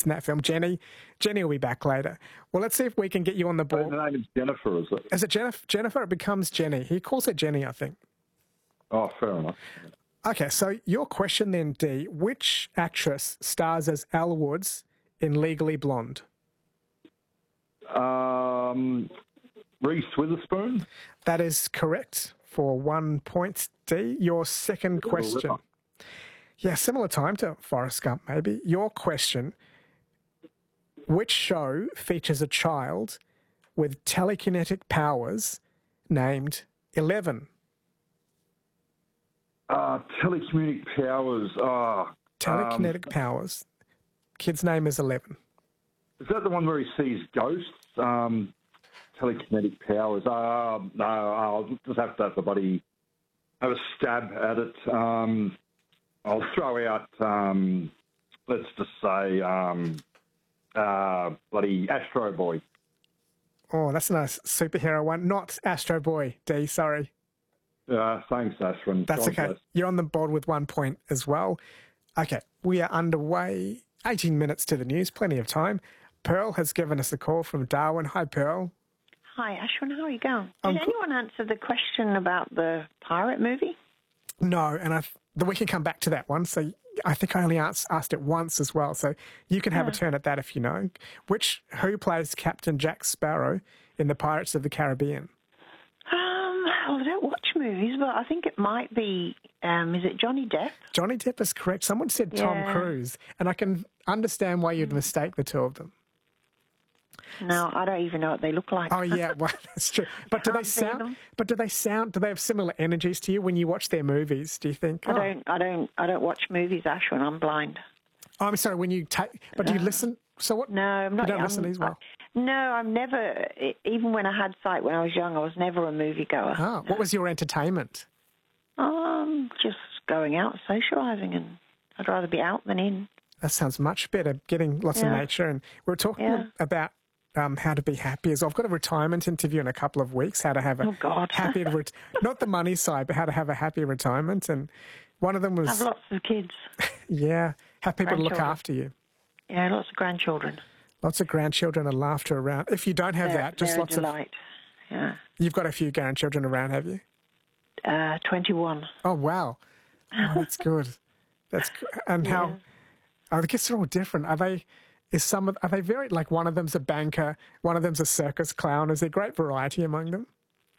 in that film. Jenny will be back later. Well, let's see if we can get you on the board. Her name is Jennifer, is it? Is it Jennifer? It becomes Jenny. He calls her Jenny, I think. Oh, fair enough. Okay, so your question then, D. Which actress stars as Elle Woods in Legally Blonde? Reese Witherspoon? That is correct for 1 point, D. Your second question. Yeah, similar time to Forrest Gump, maybe. Your question, which show features a child with telekinetic powers named Eleven? Telekinetic powers. Telekinetic powers. Kid's name is 11. Is that the one where he sees ghosts? Telekinetic powers. No, I'll just have to have a stab at it. I'll throw out, let's just say, bloody Astro Boy. Oh, that's a nice superhero one. Not Astro Boy, D, sorry. Thanks, Ashwin. That's okay. Bless. You're on the board with 1 point as well. Okay, we are underway. 18 minutes to the news, plenty of time. Pearl has given us a call from Darwin. Hi, Pearl. Hi, Ashwin. How are you going? Did anyone answer the question about the pirate movie? No, and we can come back to that one. So I think I only asked it once as well. So you can have a turn at that if you know. Who plays Captain Jack Sparrow in the Pirates of the Caribbean? Well, I don't watch movies, but I think it might be, is it Johnny Depp? Johnny Depp is correct. Someone said Tom Cruise, and I can understand why you'd mistake the two of them. No, I don't even know what they look like. Oh yeah, well that's true. But do they sound? Do they have similar energies to you when you watch their movies? Do you think? I don't watch movies, Ashwin. I'm blind. Oh, I'm sorry. When you take, but do you listen? So what? No, I'm not. You don't listen as well. No, I'm never. Even when I had sight when I was young, I was never a moviegoer. Oh, what was your entertainment? Just going out, socialising, and I'd rather be out than in. That sounds much better. Getting lots of nature, and we're talking about how to be happy. I've got a retirement interview in a couple of weeks. How to have a happy, not the money side, but how to have a happy retirement. And one of them was have lots of kids. Have people to look after you. Yeah, lots of grandchildren. Lots of grandchildren and laughter around. If you don't have that, just lots delight. Yeah. You've got a few grandchildren around, have you? 21. Oh wow, that's good. That's good. And how? I guess they're all different. Are they? Are they very like one of them's a banker, one of them's a circus clown? Is there great variety among them?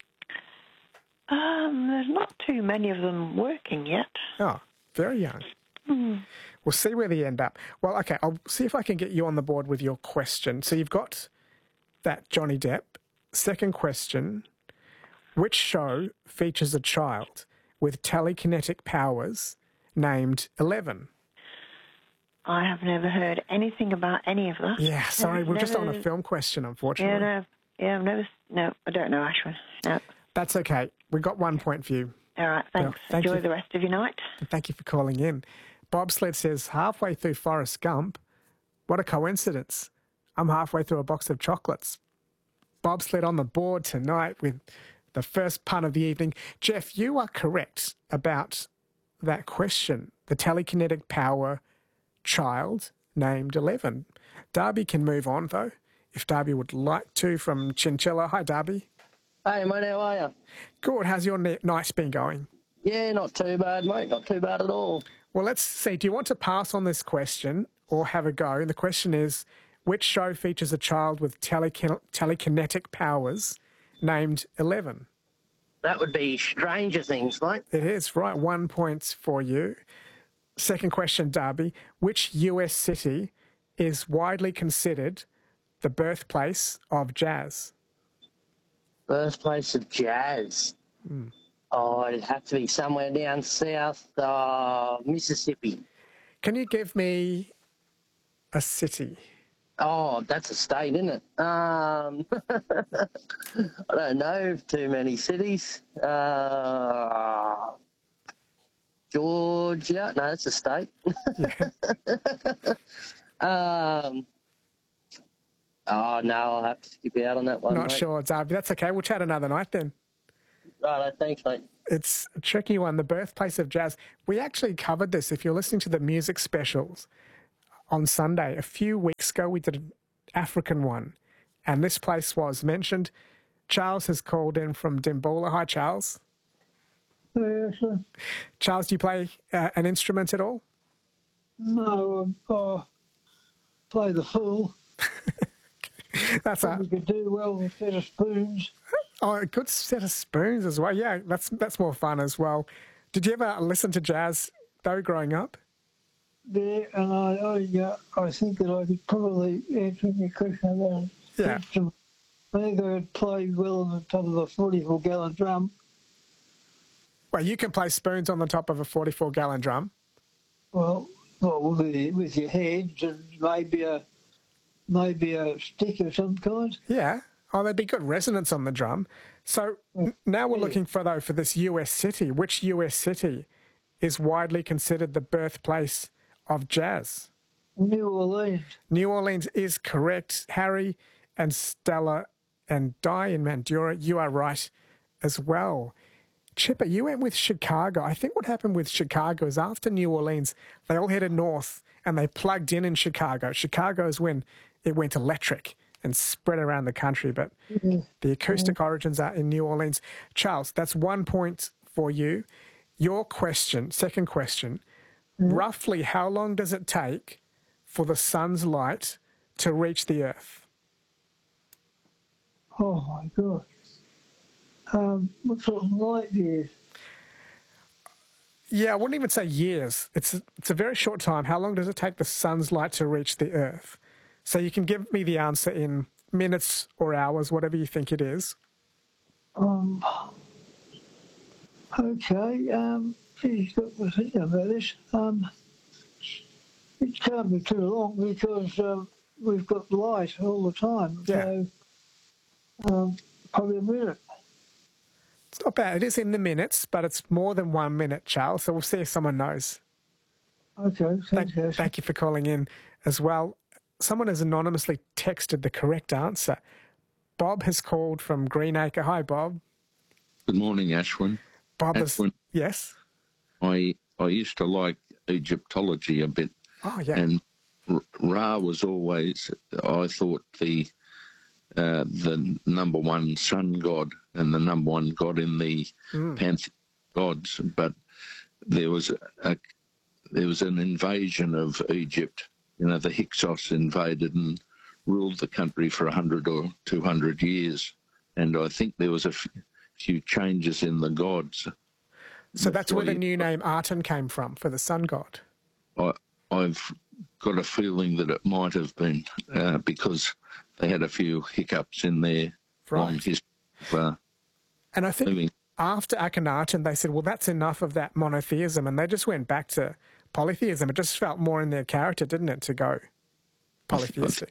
There's not too many of them working yet. Oh, very young. We'll see where they end up. Well, okay, I'll see if I can get you on the board with your question. So you've got that Johnny Depp. Second question, which show features a child with telekinetic powers named 11? I have never heard anything about any of that. Yeah, sorry, we're just on a film question, unfortunately. No, I don't know, Ashwin. No. That's okay. We got 1 point for you. All right, thanks. Well, Enjoy the rest of your night. Thank you for calling in. Bobsled says, halfway through Forrest Gump, what a coincidence. I'm halfway through a box of chocolates. Bobsled on the board tonight with the first pun of the evening. Jeff, you are correct about that question. The telekinetic power child named 11. Darby can move on, though, if Darby would like to, from Chinchilla. Hi, Darby. Hey, mate, how are you? Good. How's your night been going? Yeah, not too bad, mate. Not too bad at all. Well, let's see. Do you want to pass on this question or have a go? The question is, which show features a child with telekinetic powers named 11? That would be Stranger Things, mate. It is, right. 1 point for you. Second question, Darby. Which US city is widely considered the birthplace of jazz? Birthplace of jazz? Oh, it'd have to be somewhere down south, Mississippi. Can you give me a city? Oh, that's a state, isn't it? I don't know too many cities. Georgia? No, that's a state. Oh, no, I'll have to skip out on that one, Not mate. sure, Darby. That's okay. We'll chat another night then. Right, thanks, mate. It's a tricky one, the birthplace of jazz. We actually covered this. If you're listening to the music specials, on Sunday. A few weeks ago, we did an African one, and this place was mentioned. Charles has called in from Dimboola. Hi, Charles. Yes, Charles, do you play an instrument at all? no, I play the fool. That's We could do well with a set of spoons. a good set of spoons as well. Yeah, that's more fun as well. Did you ever listen to jazz, though, growing up? There, and I think that I could probably answer your question about Yeah. instrument. I think I could play well on the top of a 44-gallon drum. Well, you can play spoons on the top of a 44-gallon drum. Well, with your hands and maybe a stick of some kind. Yeah. Oh, there'd be good resonance on the drum. So now we're looking for this US city. Which US city is widely considered the birthplace of jazz? New Orleans. New Orleans is correct. Harry and Stella and Di in Mandurah, you are right as well. Chipper, you went with Chicago. I think what happened with Chicago is after New Orleans, they all headed north and they plugged in Chicago. Chicago is when it went electric and spread around the country, but the acoustic origins are in New Orleans. Charles, that's 1 point for you. Your question, second question, roughly how long does it take for the sun's light to reach the earth? Oh my God. What sort of light years? Yeah, I wouldn't even say years. It's a very short time. How long does it take the sun's light to reach the earth? So you can give me the answer in minutes or hours, whatever you think it is. Okay. Geez, got to think about this. It can't be too long because we've got light all the time. Yeah. So probably a minute. It's not bad. It is in the minutes, but it's more than 1 minute, Charles. So we'll see if someone knows. Okay. Thank you for calling in as well. Someone has anonymously texted the correct answer. Bob has called from Greenacre. Hi, Bob. Good morning, Ashwin. Bob Ashwin, yes? I used to like Egyptology a bit, Oh, yeah. and Ra was always, I thought, the number one sun god and the number one god in the pantheon of gods. But there was an invasion of Egypt. You know, the Hyksos invaded and ruled the country for 100 or 200 years, and I think there was a few changes in the gods. So that's where the new name Aten came from, for the sun god. I've got a feeling that it might have been because they had a few hiccups in their long history of And I think living. after Akhenaten, they said, well, that's enough of that monotheism, and they just went back to polytheism. It just felt more in their character, didn't it, to go polytheistic?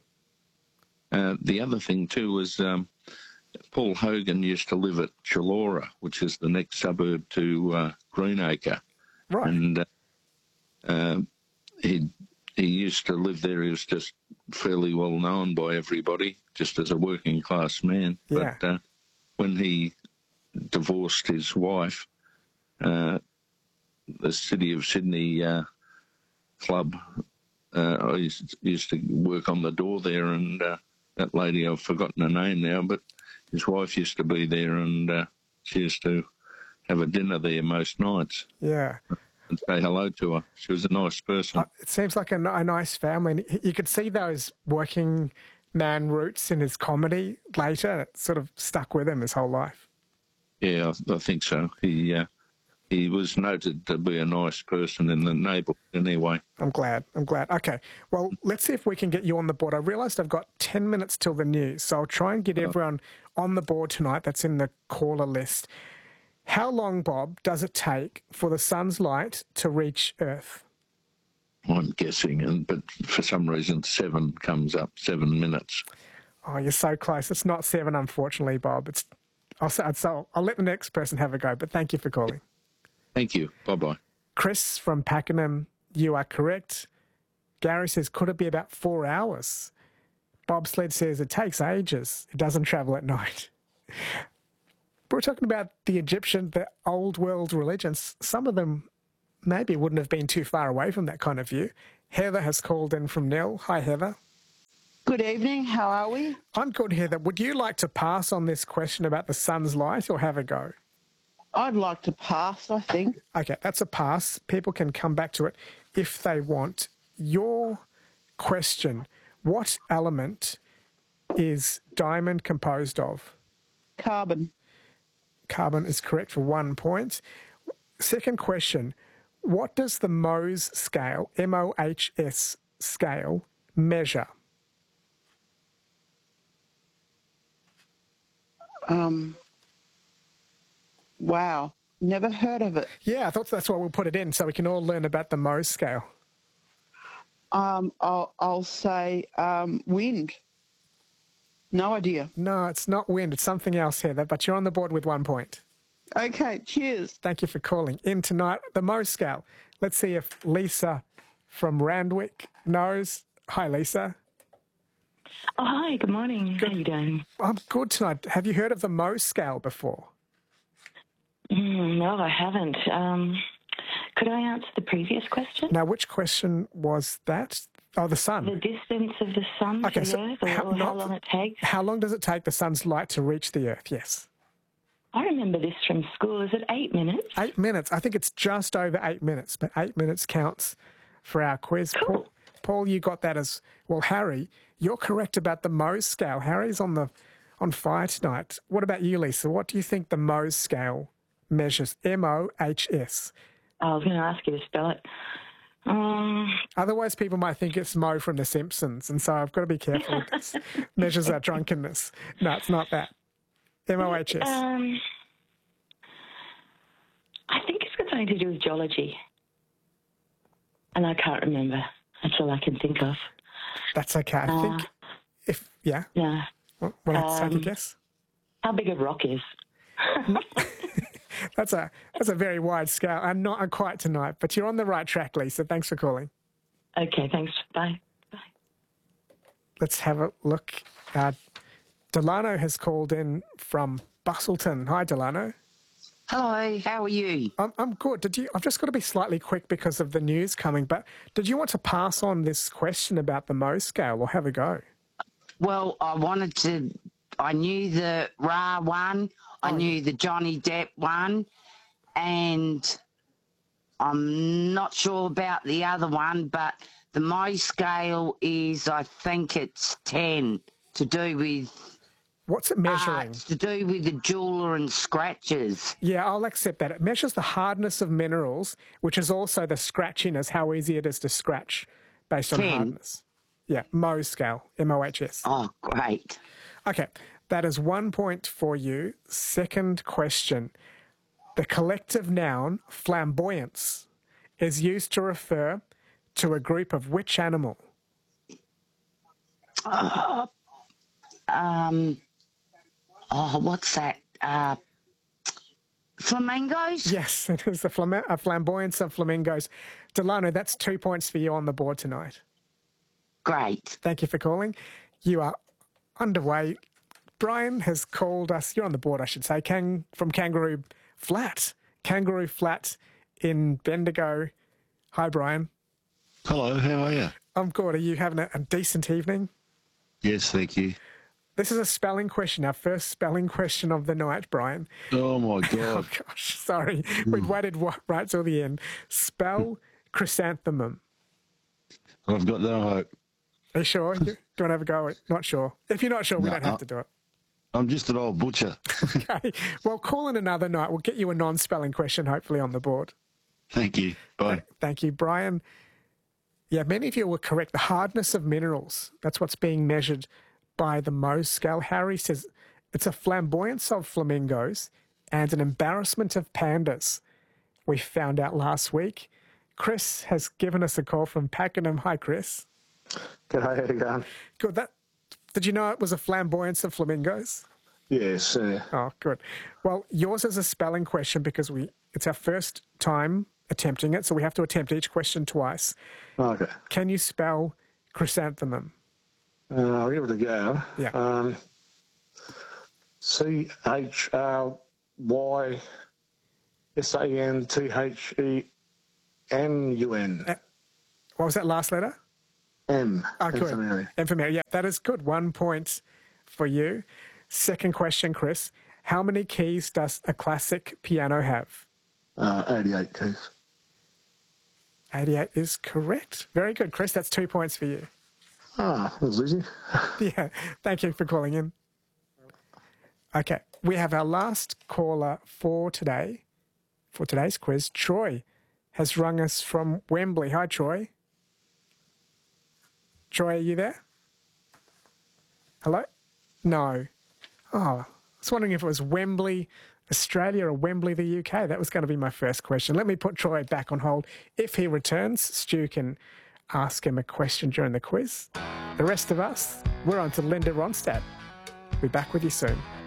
The other thing, too, was Paul Hogan used to live at Chullora, which is the next suburb to Greenacre. Right. And he used to live there. He was just fairly well known by everybody, just as a working class man. Yeah. But when he divorced his wife, the City of Sydney club, I used to work on the door there, and that lady, I've forgotten her name now, but his wife used to be there, and she used to have a dinner there most nights. Yeah. And say hello to her. She was a nice person. It seems like a nice family. And you could see those working man roots in his comedy later. It sort of stuck with him his whole life. Yeah, I think so. He was noted to be a nice person in the neighbourhood anyway. I'm glad. Okay. Well, let's see if we can get you on the board. I realised I've got 10 minutes till the news, so I'll try and get everyone on the board tonight that's in the caller list. How long, Bob, does it take for the sun's light to reach Earth? I'm guessing, but for some reason 7 comes up, 7 minutes. Oh, you're so close. It's not 7, unfortunately, Bob. I'll let the next person have a go, but thank you for calling. Thank you. Bye-bye. Chris from Pakenham, you are correct. Gary says, could it be about 4 hours? Bob Sled says, it takes ages. It doesn't travel at night. But we're talking about the Egyptian, the old world religions. Some of them maybe wouldn't have been too far away from that kind of view. Heather has called in from Nil. Hi, Heather. Good evening. How are we? I'm good, Heather. Would you like to pass on this question about the sun's light or have a go? I'd like to pass, I think. Okay, that's a pass. People can come back to it if they want. Your question, what element is diamond composed of? Carbon. Carbon is correct for 1 point. Second question, what does the Mohs scale, MOHS scale, measure? Wow. Never heard of it. Yeah, I thought that's why we'll put it in, so we can all learn about the Mohs scale. I'll say wind. No idea. No, it's not wind. It's something else, Heather, but you're on the board with 1 point. Okay, cheers. Thank you for calling in tonight. The Mohs scale. Let's see if Lisa from Randwick knows. Hi, Lisa. Oh, hi, good morning. How are you doing? I'm good tonight. Have you heard of the Mohs scale before? No, I haven't. Could I answer the previous question? Now, which question was that? Oh, the sun. The distance of the sun to the Earth, or how long it takes? How long does it take the sun's light to reach the Earth? Yes. I remember this from school. Is it 8 minutes? 8 minutes. I think it's just over 8 minutes, but 8 minutes counts for our quiz. Cool. Paul, you got that as well. Harry, you're correct about the Mohs scale. Harry's on fire tonight. What about you, Lisa? What do you think the Mohs scale measures? MOHS. I was going to ask you to spell it. Otherwise, people might think it's Mo from The Simpsons, and so I've got to be careful with this. Measures our drunkenness. No, it's not that. MOHS. I think it's got something to do with geology. And I can't remember. That's all I can think of. That's okay. I think yeah. Yeah. Want to take a guess? How big a rock is? That's a very wide scale, and not quite tonight, but you're on the right track, Lisa. Thanks for calling. Okay, thanks. Bye. Bye. Let's have a look. Delano has called in from Bustleton. Hi, Delano. Hello, how are you? I'm good. I've just got to be slightly quick because of the news coming, but did you want to pass on this question about the Mohs scale or have a go? Well, I knew the Ra one, I knew the Johnny Depp one, and I'm not sure about the other one, but the Mohs scale is, I think it's 10, to do with... What's it measuring? It's to do with the jeweller and scratches. Yeah, I'll accept that. It measures the hardness of minerals, which is also the scratchiness, how easy it is to scratch based on 10. hardness. Yeah, Mohs scale, MOHS. Oh, great. Okay, that is 1 point for you. Second question. The collective noun flamboyance is used to refer to a group of which animal? What's that? Flamingos? Yes, it is a flamboyance of flamingos. Delano, that's 2 points for you on the board tonight. Great. Thank you for calling. You are underway. Brian has called us. You're on the board, I should say, from Kangaroo Flat. Kangaroo Flat in Bendigo. Hi, Brian. Hello, how are you? I'm good. Are you having a decent evening? Yes, thank you. This is a spelling question, our first spelling question of the night, Brian. Oh, my God. Oh, gosh, sorry. We'd waited right till the end. Spell chrysanthemum. I've got no hope. Are you sure? Do you want to have a go? Not sure. If you're not sure, we don't have to do it. I'm just an old butcher. Okay. Well, call in another night. We'll get you a non-spelling question, hopefully, on the board. Thank you. Bye. Thank you, Brian. Yeah, many of you were correct. The hardness of minerals, that's what's being measured by the Mohs scale. Harry says it's a flamboyance of flamingos and an embarrassment of pandas. We found out last week. Chris has given us a call from Pakenham. Hi, Chris. G'day, how you going? Good. Did you know it was a flamboyance of flamingos? Yes. Oh, good. Well, yours is a spelling question because it's our first time attempting it, so we have to attempt each question twice. Okay. Can you spell chrysanthemum? I'll give it a go. Yeah. CHRYSANTHENUN. What was that last letter? M. Oh, M good. for Mary. M for Mary. Yeah, that is good. 1 point for you. Second question, Chris. How many keys does a classic piano have? 88 keys. 88 is correct. Very good, Chris. That's 2 points for you. Ah, that was easy. Yeah, thank you for calling in. Okay, we have our last caller for today, for today's quiz. Troy has rung us from Wembley. Hi, Troy. Troy, are you there? Hello? No. Oh, I was wondering if it was Wembley, Australia, or Wembley, the UK. That was going to be my first question. Let me put Troy back on hold. If he returns, Stu can ask him a question during the quiz. The rest of us, we're on to Linda Ronstadt. We'll be back with you soon.